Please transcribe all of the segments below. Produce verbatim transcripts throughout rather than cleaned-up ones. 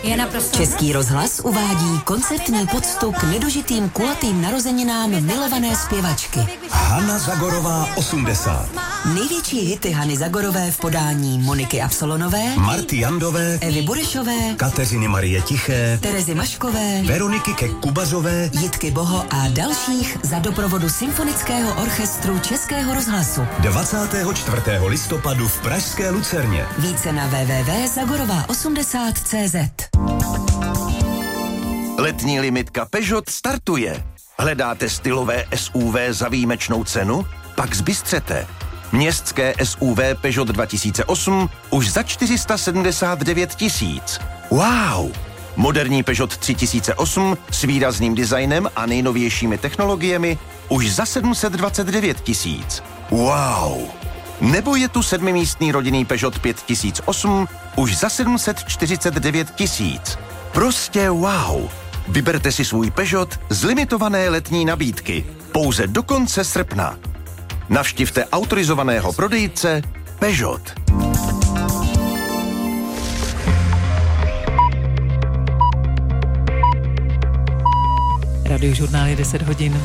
Je naprosto... Český rozhlas uvádí koncertní poctu k nedožitým kulatým narozeninám milované zpěvačky. Hana Zagorová osmdesát. Největší hity Hany Zagorové v podání Moniky Absolonové, Marty Jandové, Evy Burešové, Kateřiny Marie Tiché, Terezy Maškové, Veroniky Kek-Kubazové, Jitky Boho a dalších za doprovodu Symfonického orchestru Českého rozhlasu. dvacátého čtvrtého listopadu v pražské Lucerně. Více na w w w tečka zagorová osmdesát tečka cé zet. Letní limitka Peugeot startuje. Hledáte stylové S U V za výjimečnou cenu? Pak zbystřete. Městské S U V Peugeot dva tisíce osm už za čtyři sta sedmdesát devět tisíc. Wow! Moderní Peugeot tři tisíce osm s výrazným designem a nejnovějšími technologiemi už za sedm set dvacet devět tisíc. Wow! Nebo je tu sedmimístný rodinný Peugeot pět tisíc osm už za sedm set čtyřicet devět tisíc. Prostě wow! Vyberte si svůj Peugeot z limitované letní nabídky. Pouze do konce srpna. Navštivte autorizovaného prodejce Peugeot. Radiožurnál je deset hodin.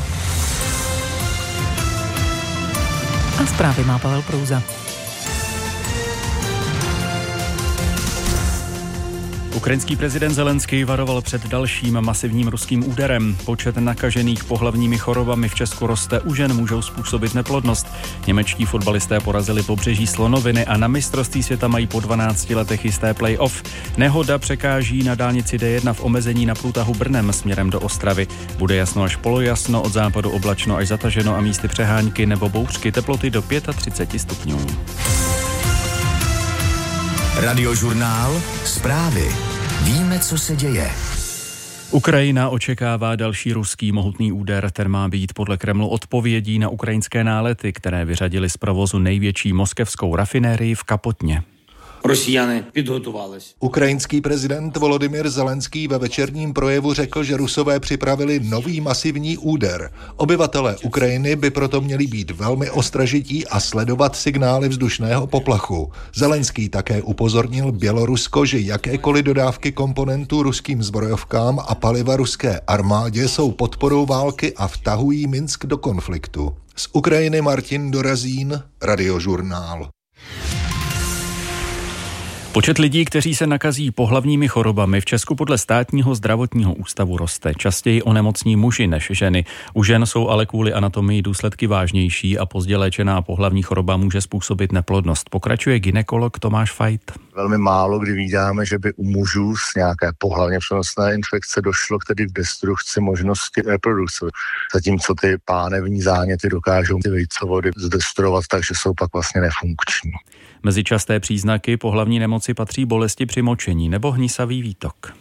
A zprávy má Pavel Prouza. Ukrajinský prezident Zelenský varoval před dalším masivním ruským úderem. Počet nakažených pohlavními chorobami v Česku roste, u žen můžou způsobit neplodnost. Němečtí fotbalisté porazili Pobřeží Slonoviny a na mistrovství světa mají po dvanácti letech jisté play-off. Nehoda překáží na dálnici D jedna v omezení na průtahu Brnem směrem do Ostravy. Bude jasno až polojasno, od západu oblačno až zataženo a místy přehánky nebo bouřky, teploty do třicet pět stupňů. Radiožurnál Zprávy. Víme, co se děje. Ukrajina očekává další ruský mohutný úder. Ten má být podle Kremlu odpovědí na ukrajinské nálety, které vyřadili z provozu největší moskevskou rafinérii v Kapotně. Ukrajinský prezident Volodymyr Zelenský ve večerním projevu řekl, že Rusové připravili nový masivní úder. Obyvatelé Ukrajiny by proto měli být velmi ostražití a sledovat signály vzdušného poplachu. Zelenský také upozornil Bělorusko, že jakékoliv dodávky komponentů ruským zbrojovkám a paliva ruské armádě jsou podporou války a vtahují Minsk do konfliktu. Z Ukrajiny Martin Dorazín, Radiožurnál. Počet lidí, kteří se nakazí pohlavními chorobami v Česku podle Státního zdravotního ústavu roste. Častěji onemocní muži než ženy. U žen jsou ale kvůli anatomii důsledky vážnější a pozdě léčená pohlavní choroba může způsobit neplodnost. Pokračuje gynekolog Tomáš Fajt. Velmi málo kdy vídáme, že by u mužů z nějaké pohlavně přenosné infekce došlo k tedy k destrukci možnosti reprodukce. Zatímco ty pánevní záněty dokážou ty vejcovody zdestruovat, takže jsou pak vlastně nefunkční. Mezi časté příznaky pohlavní nemoci patří bolesti při močení nebo hnisavý výtok.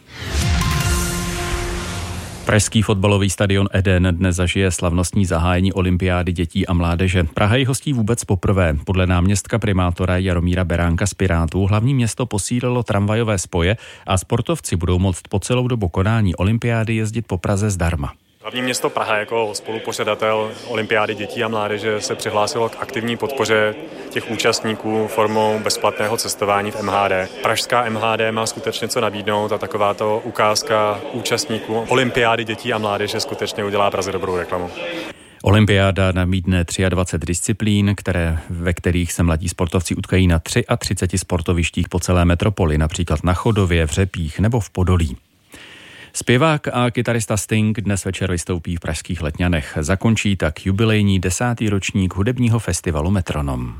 Pražský fotbalový stadion Eden dnes zažije slavnostní zahájení olympiády dětí a mládeže. Praha ji hostí vůbec poprvé. Podle náměstka primátora Jaromíra Beránka z Pirátů hlavní město posílilo tramvajové spoje a sportovci budou moct po celou dobu konání olympiády jezdit po Praze zdarma. Hlavní město Praha jako spolupořadatel olympiády dětí a mládeže se přihlásilo k aktivní podpoře těch účastníků formou bezplatného cestování v M H D. Pražská M H D má skutečně co nabídnout a takováto ukázka účastníků olympiády dětí a mládeže skutečně udělá Praze dobrou reklamu. Olympiáda nabídne dvacet tři disciplín, které, ve kterých se mladí sportovci utkají na třiatřiceti sportovištích po celé metropoli, například na Chodově, v Řepích nebo v Podolí. Zpěvák a kytarista Sting dnes večer vystoupí v pražských Letňanech. Zakončí tak jubilejní desátý ročník hudebního festivalu Metronom.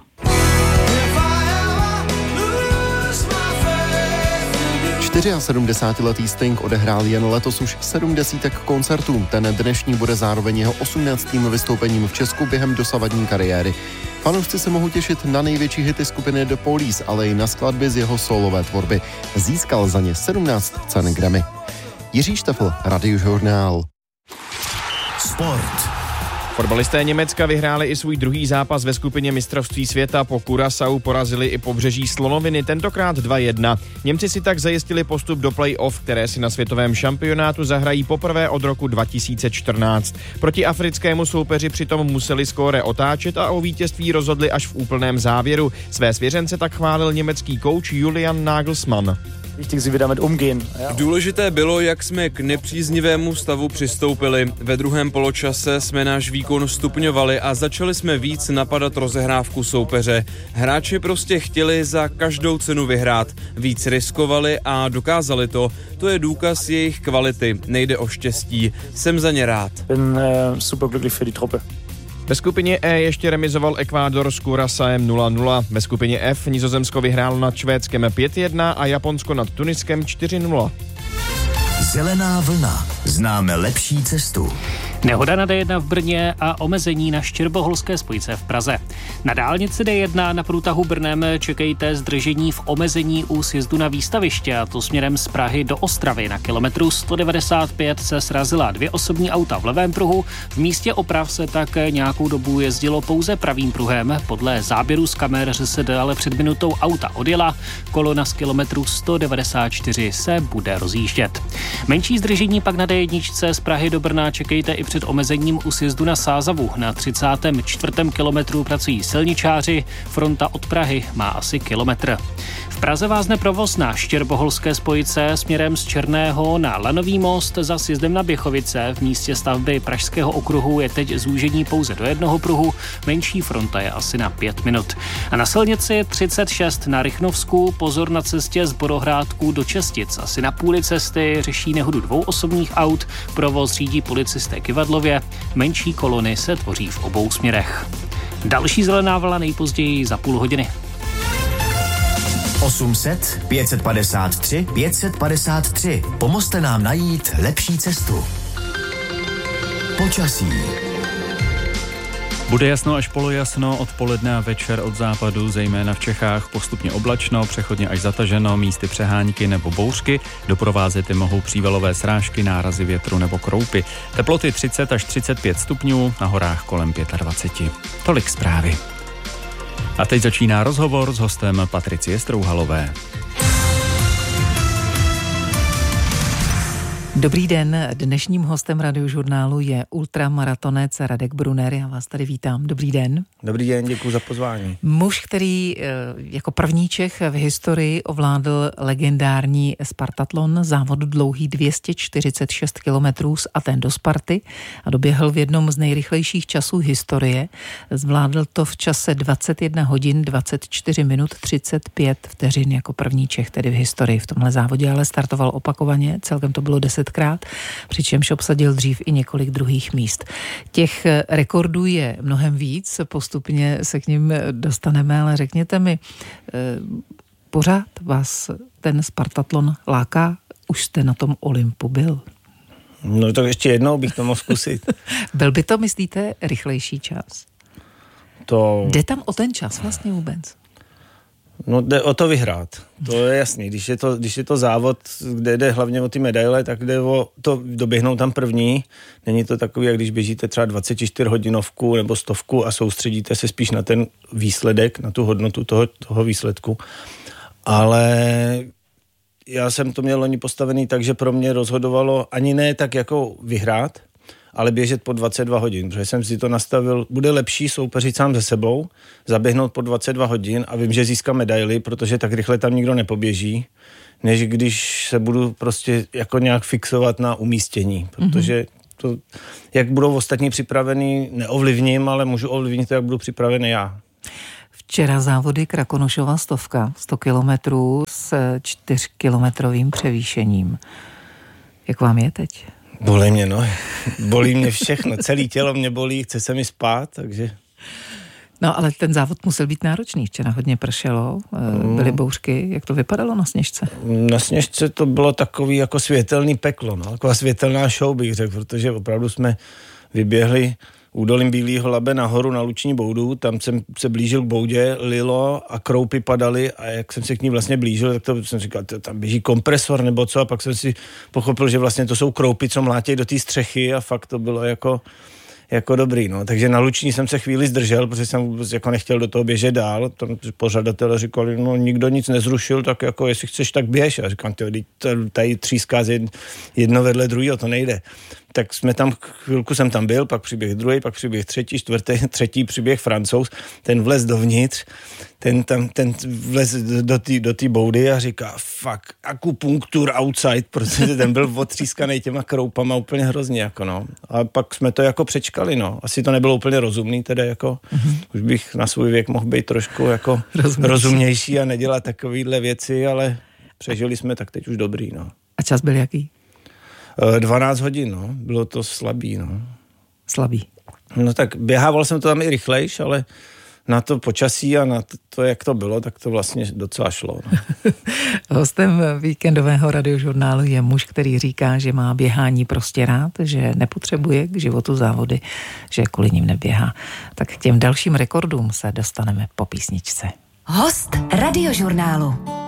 sedmdesátičtyřletý Sting odehrál jen letos už sedm desítek koncertů. Ten dnešní bude zároveň jeho osmnáctým vystoupením v Česku během dosavadní kariéry. Fanoušci se mohou těšit na největší hity skupiny The Police, ale i na skladby z jeho solové tvorby. Získal za ně sedmnáct cen Grammy. Jiří Štefl, Radiožurnál. Sport. Fotbalisté Německa vyhráli i svůj druhý zápas ve skupině mistrovství světa. Po Curaçao porazili i Pobřeží Slonoviny, tentokrát dva jedna. Němci si tak zajistili postup do play-off, které si na světovém šampionátu zahrají poprvé od roku dva tisíce čtrnáct. Proti africkému soupeři přitom museli skóre otáčet a o vítězství rozhodli až v úplném závěru. Své svěřence tak chválil německý kouč Julian Nagelsmann. Důležité bylo, jak jsme k nepříznivému stavu přistoupili. Ve druhém poločase jsme náš výkon stupňovali a začali jsme víc napadat rozehrávku soupeře. Hráči prostě chtěli za každou cenu vyhrát. Víc riskovali a dokázali to. To je důkaz jejich kvality. Nejde o štěstí. Jsem za ně rád. Ve skupině E ještě remizoval Ekvádor s Curaçaem nula nula. Ve skupině F Nizozemsko vyhrálo nad Švédskem pět jedna a Japonsko nad Tuniskem čtyři nula. Zelená vlna. Známe lepší cestu. Nehoda na D jedna v Brně a omezení na Štěrboholské spojce v Praze. Na dálnici D jedna na průtahu Brnem čekejte zdržení v omezení u sjezdu na výstaviště, a to směrem z Prahy do Ostravy. Na kilometru sto devadesát pět se srazila dvě osobní auta v levém pruhu. V místě oprav se tak nějakou dobu jezdilo pouze pravým pruhem. Podle záběru z kamer se dále před minutou auta odjela. Kolona z kilometru sto devadesát čtyři se bude rozjíždět. Menší zdržení pak na D jedna z Prahy do Brna čekejte i před omezením u sjezdu na Sázavu. Na třicátém čtvrtém kilometru pracují silničáři, fronta od Prahy má asi kilometr. V Praze vázne provoz na Štěrboholské spojce směrem z Černého na Lanový most za sjezdem na Běchovice. V místě stavby Pražského okruhu je teď zúžení pouze do jednoho pruhu, menší fronta je asi na pět minut. A na silnici třicet šest na Rychnovsku pozor na cestě z Borohrádku do Čestic. Asi na půli cesty řeší nehodu dvou osobních aut, provoz řídí policisté Kyvadlově, menší kolony se tvoří v obou směrech. Další zelená vlna nejpozději za půl hodiny. osm set, pět set padesát tři, pět set padesát tři. Pomozte nám najít lepší cestu. Počasí. Bude jasno až polojasno, odpoledne a večer od západu, zejména v Čechách postupně oblačno, přechodně až zataženo, místy přehánky nebo bouřky. Doprovázet je mohou přívalové srážky, nárazy větru nebo kroupy. Teploty třicet až třicet pět stupňů, na horách kolem dvacet pět. Tolik zprávy. A teď začíná rozhovor s hostem Patricie Strouhalové. Dobrý den, dnešním hostem Radiožurnálu je ultramaratonec Radek Brunner. Já vás tady vítám. Dobrý den. Dobrý den, děkuji za pozvání. Muž, který jako první Čech v historii ovládl legendární Spartatlon, závod dlouhý dvě stě čtyřicet šest kilometrů z Aten do Sparty a doběhl v jednom z nejrychlejších časů historie. Zvládl to v čase dvacet jedna hodin, dvacet čtyři minut, třicet pět vteřin jako první Čech tedy v historii v tomhle závodě, ale startoval opakovaně, celkem to bylo deset krát, přičemž obsadil dřív i několik druhých míst. Těch rekordů je mnohem víc, postupně se k nim dostaneme, ale řekněte mi, pořád vás ten Spartatlon láká? Už jste na tom Olympu byl? No tak ještě jednou bych to mohl zkusit. Byl by to, myslíte, rychlejší čas? To... Jde tam o ten čas vlastně vůbec? No jde o to vyhrát, to je jasný. Když je to, když je to závod, kde jde hlavně o ty medaile, tak jde o to doběhnout tam první. Není to takový, jak když běžíte třeba dvacet čtyři hodinovku nebo stovku a soustředíte se spíš na ten výsledek, na tu hodnotu toho, toho výsledku. Ale já jsem to měl loni postavený tak, že pro mě rozhodovalo ani ne tak jako vyhrát, ale běžet po dvacet dva hodin, protože jsem si to nastavil, bude lepší soupeřit sám se sebou, zaběhnout po dvacet dva hodin a vím, že získám medaily, protože tak rychle tam nikdo nepoběží, než když se budu prostě jako nějak fixovat na umístění, protože to, jak budou ostatní připravený, neovlivním, ale můžu ovlivnit to, jak budu připravený já. Včera závody Krakonošova stovka, sto kilometrů s čtyřkilometrovým převýšením. Jak vám je teď? Bolí mě, no. Bolí mě všechno. Celé tělo mě bolí, chce se mi spát, takže... No, ale ten závod musel být náročný. Včera hodně pršelo, byly bouřky. Jak to vypadalo na Sněžce? Na Sněžce to bylo takový jako světelný peklo, no. Taková světelná show, bych řekl, protože opravdu jsme vyběhli údolím Bílýho Labe nahoru na Luční boudu, tam jsem se blížil k boudě, lilo a kroupy padaly a jak jsem se k ní vlastně blížil, tak to jsem říkal, tam běží kompresor nebo co a pak jsem si pochopil, že vlastně to jsou kroupy, co mlátějí do té střechy a fakt to bylo jako, jako dobrý, no. Takže na Luční jsem se chvíli zdržel, protože jsem vůbec jako nechtěl do toho běžet dál, tam pořadatelé říkali, no nikdo nic nezrušil, tak jako jestli chceš, tak běž. A říkám, tady tříská jedno vedle druhého, to nejde. tak jsme tam, chvilku jsem tam byl, pak přiběh druhý, pak přiběh třetí, čtvrtý, třetí přiběh Francouz, ten vlez dovnitř, ten tam, ten vlez do té do té boudy a říká, fuck, akupunktur outside, protože ten byl otřískaný těma kroupama úplně hrozně, jako no. A pak jsme to jako přečkali, no. Asi to nebylo úplně rozumný, teda jako, mm-hmm. už bych na svůj věk mohl být trošku jako rozumnější, rozumnější a nedělat takovýhle věci, ale přežili jsme, tak teď už dobrý, no. A čas byl jaký? dvanáct hodin, no. Bylo to slabý, no. Slabý. No tak běhával jsem to tam i rychlejš, ale na to počasí a na to, to, jak to bylo, tak to vlastně docela šlo. No. Hostem víkendového radiožurnálu je muž, který říká, že má běhání prostě rád, že nepotřebuje k životu závody, že kvůli ním neběhá. Tak k těm dalším rekordům se dostaneme po písničce. Host radiožurnálu.